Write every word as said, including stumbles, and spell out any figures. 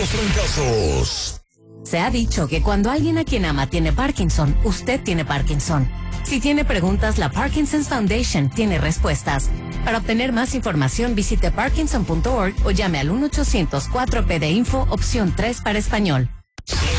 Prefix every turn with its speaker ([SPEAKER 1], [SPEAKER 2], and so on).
[SPEAKER 1] Trancazos.
[SPEAKER 2] Se ha dicho que cuando alguien a quien ama tiene Parkinson, usted tiene Parkinson. Si tiene preguntas, la Parkinson's Foundation tiene respuestas. Para obtener más información, visite parkinson punto org o llame al uno ochocientos cuatro P de Info, opción tres para español.